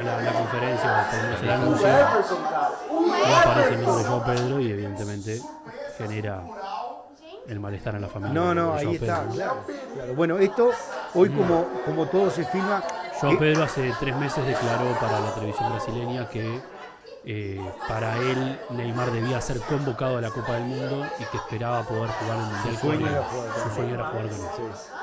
la conferencia o por lo menos el anuncio, no aparece el nombre de Joao Pedro y evidentemente genera el malestar en la familia. No, de ahí Joao está, Pedro, ¿no? claro. Bueno, esto hoy como todo se filma. Joao Pedro hace 3 meses declaró para la televisión brasileña que para él Neymar debía ser convocado a la Copa del Mundo y que esperaba poder jugar el Mundial Su sueño con él. era jugar con Su él. sueño era jugar con él. Sí.